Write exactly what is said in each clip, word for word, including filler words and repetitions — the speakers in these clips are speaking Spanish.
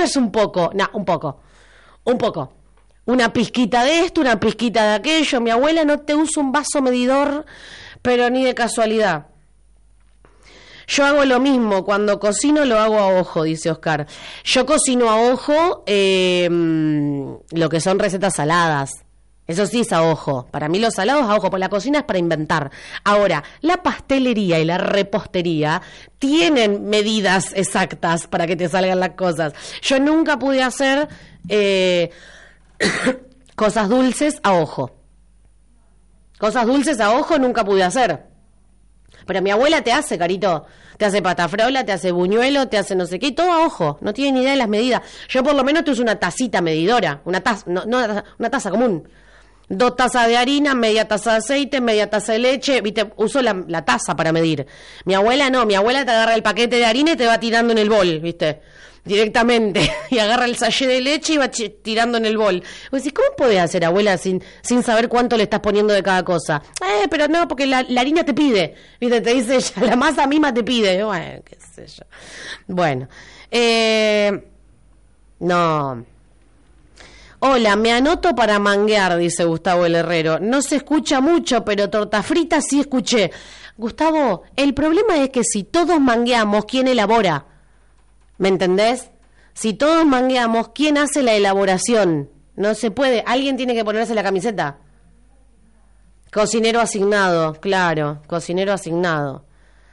¿Cuánto es un poco? No, un poco. Un poco. Una pizquita de esto, una pizquita de aquello. Mi abuela no te usa un vaso medidor, pero ni de casualidad. Yo hago lo mismo, cuando cocino lo hago a ojo, dice Oscar. Yo cocino a ojo eh, lo que son recetas saladas. Eso sí es a ojo. Para mí los salados a ojo, porque la cocina es para inventar. Ahora, la pastelería y la repostería tienen medidas exactas para que te salgan las cosas. Yo nunca pude hacer eh, cosas dulces a ojo. Cosas dulces a ojo nunca pude hacer. Pero mi abuela te hace, carito, te hace patafrola, te hace buñuelo, te hace no sé qué, todo a ojo, no tiene ni idea de las medidas. Yo por lo menos te uso una tacita medidora, una taza, no, no una taza común. Dos tazas de harina, media taza de aceite, media taza de leche, viste, uso la, la taza para medir. Mi abuela no, mi abuela te agarra el paquete de harina y te va tirando en el bol, viste, directamente, y agarra el sachet de leche y va ch- tirando en el bol. Vos decís, ¿cómo podés hacer, abuela, sin sin saber cuánto le estás poniendo de cada cosa? Eh, pero no, porque la, la harina te pide, viste, te dice ella, la masa misma te pide. Bueno, qué sé yo. Bueno, eh, no... Hola, me anoto para manguear, dice Gustavo el Herrero. No se escucha mucho, pero torta frita sí escuché. Gustavo, el problema es que si todos mangueamos, ¿quién elabora? ¿Me entendés? Si todos mangueamos, ¿quién hace la elaboración? No se puede. Alguien tiene que ponerse la camiseta. Cocinero asignado, claro, cocinero asignado.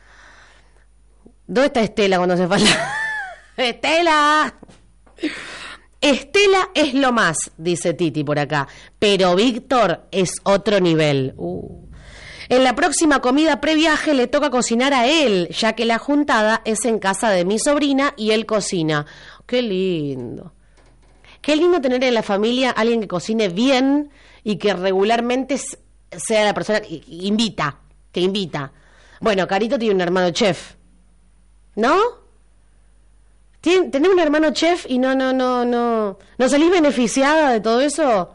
¿Dónde está Estela cuando hace falta? ¡Estela! Estela es lo más, dice Titi por acá, pero Víctor es otro nivel. Uh. En la próxima comida previaje le toca cocinar a él, ya que la juntada es en casa de mi sobrina y él cocina. Qué lindo. Qué lindo tener en la familia alguien que cocine bien y que regularmente sea la persona que invita, que invita. Bueno, Carito tiene un hermano chef, ¿no? ¿Tenés un hermano chef y no, no, no, no, no salís beneficiada de todo eso?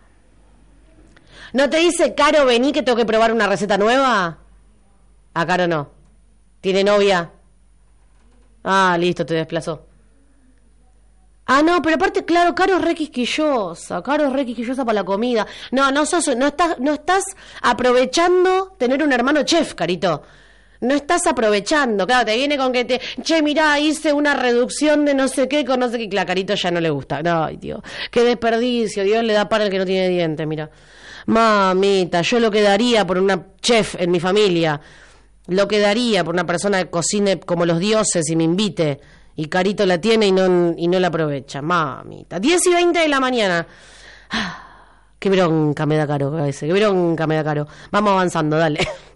¿No te dice, Caro, vení que tengo que probar una receta nueva? A Caro no. ¿Tiene novia? Ah, listo, te desplazó. Ah, no, pero aparte, claro, Caro es re quisquillosa, Caro es re quisquillosa para la comida. No, no sos, no estás, no estás aprovechando tener un hermano chef, Carito. No estás aprovechando, claro, te viene con que te... Che, mirá, hice una reducción de no sé qué con no sé qué... La Carito ya no le gusta. No, ay, Dios, qué desperdicio. Dios le da para el que no tiene dientes, mira. Mamita, yo lo que daría por una chef en mi familia. Lo que daría por una persona que cocine como los dioses y me invite. Y Carito la tiene y no, y no la aprovecha. Mamita. diez y veinte de la mañana. Qué bronca me da Caro, qué bronca me da Caro. Vamos avanzando, dale.